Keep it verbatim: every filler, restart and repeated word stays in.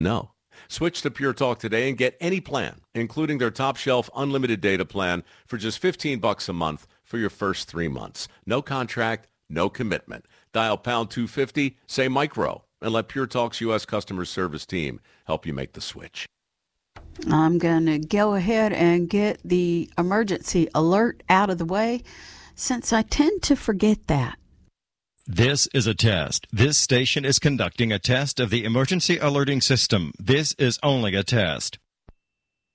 No. Switch to Pure Talk today and get any plan, including their top shelf unlimited data plan for just fifteen bucks a month for your first three months. No contract, no commitment. Dial pound two fifty, say micro, and let Pure Talk's U S customer service team help you make the switch. I'm going to go ahead and get the emergency alert out of the way since I tend to forget that. This is a test. This station is conducting a test of the emergency alerting system. This is only a test.